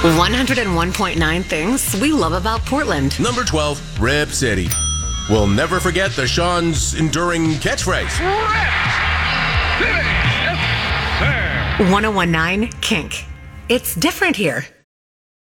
101.9 things we love about Portland. Number 12, Rip City. We'll never forget the Sean's enduring catchphrase. Rip City! Yes, sir! 101.9 Kink. It's different here.